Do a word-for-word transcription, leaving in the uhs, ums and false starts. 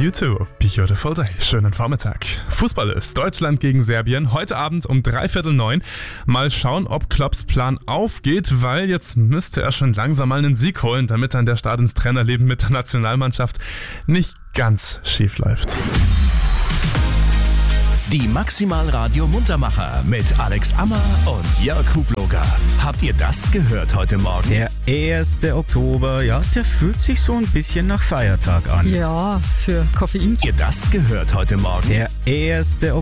U zwei, Beautiful Day. Schönen Vormittag. Fußball ist Deutschland gegen Serbien. Heute Abend um dreiviertel neun. Mal schauen, ob Klopps Plan aufgeht, weil jetzt müsste er schon langsam mal einen Sieg holen, damit dann der Start ins Trainerleben mit der Nationalmannschaft nicht ganz schief läuft. Die Maximal Radio Muntermacher mit Alex Ammer und Jörg Hubloger. Habt ihr das gehört heute Morgen? Der erste Oktober, ja, der fühlt sich so ein bisschen nach Feiertag an. Ja, für Koffein. Habt ihr das gehört heute Morgen? Der erste Oktober.